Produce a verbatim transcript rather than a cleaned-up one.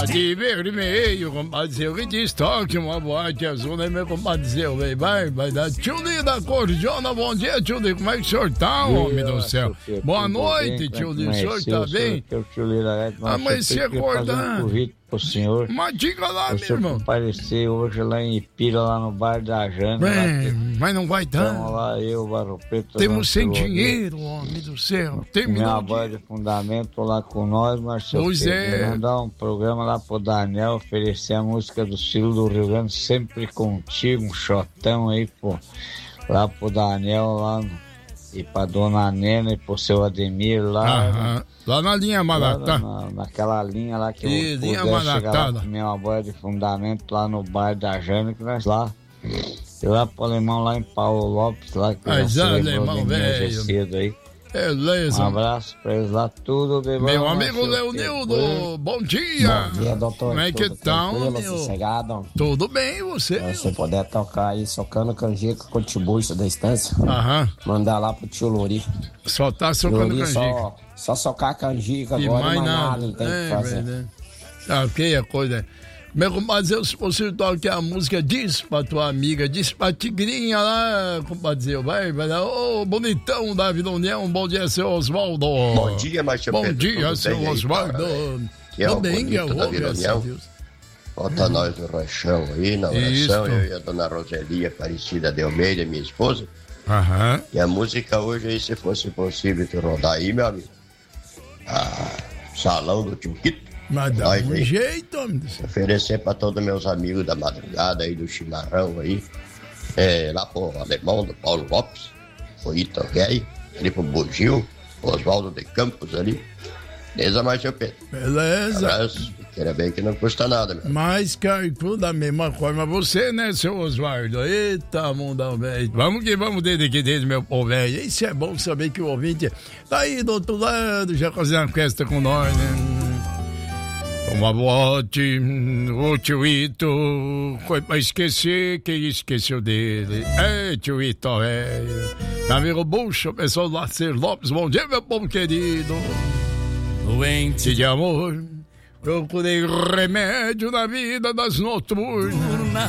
de vermelho, compadre seu, que destaque uma boate azul, né, meu compadre seu, vai, vai, vai dar. Tio Li da Cordiona, bom dia, tio Li, como é que o senhor tá, homem do céu? Boa noite, tio Li, o senhor tá bem? Amanheci acordando. O senhor, mas diga lá, meu irmão. Comparecer hoje lá em Ipira, lá no bar da Jana. É, mas não vai dar. Vamos lá, eu, Barro Preto. Temos sem dinheiro, homem do céu. Minha voz de fundamento lá com nós, Marcelo. Pois é. Mandar um programa lá pro Daniel, oferecer a música do Ciro do Rio Grande, sempre contigo, um shotão aí, pô. Lá pro Daniel, lá no... E pra dona Nena e pro seu Ademir lá. Aham. Lá na linha Maratá. Na, naquela linha lá que e, eu linha puder chegar lá Maratá. com minha boia de fundamento lá no bar da Jana, que nós lá. E lá pro alemão lá em Paulo Lopes, lá que mas já alemão, velho. cedo aí. Beleza. Um abraço pra eles lá, tudo de bom. Meu amigo Leonildo, bom dia. Bom dia, doutor. Como é que tá, meu? Sossegado? Tudo bem, e você? Se você puder tocar aí, socando canjica, contribui da distância. Aham. Mandar lá pro tio Lori. Só tá socando canjica. Só, só socar canjica e agora, mais mais nada. nada, não tem o é, que fazer. Né? Ah, que é coisa. Meu compadre, se você toca a música, diz pra tua amiga, diz pra tigrinha lá, compadre, vai, vai lá, ô, bonitão da Vila União, bom dia, seu Osvaldo. Bom dia, Marcelo Bom Pedro, dia, seu Osvaldo. Que é o bem, bonito da Vila União. Bota nós no ranchão aí, na oração, eu e a dona Roselia Aparecida de Almeida, minha esposa. Aham. E a música hoje aí, se fosse possível tu rodar aí, meu amigo. Ah, Salão do Tio Quito. Mas dá nós, um aí, jeito, homem. oferecer pra todos meus amigos da madrugada aí, do chimarrão aí. É, lá pro alemão do Paulo Lopes, o Ito Gay, ali pro Bugio, Oswaldo de Campos ali. Beleza, Marcelo Pedro? Beleza. Abraço. Queira bem que não custa nada, meu. Mas Carcu da mesma forma, você, né, seu Osvaldo? Eita, mundão, velho. Vamos que vamos desde aqui, desde meu povo, velho. Isso é bom saber que o ouvinte tá aí do outro lado, já fazendo uma festa com nós, né? Uma boate, o tio Ito foi pra esquecer quem esqueceu dele. É, tio Ito, velho. Meu amigo Bucho, pessoal do Lacer Lopes, bom dia, meu povo querido. Doente de amor, procurei remédio na vida das noturnas.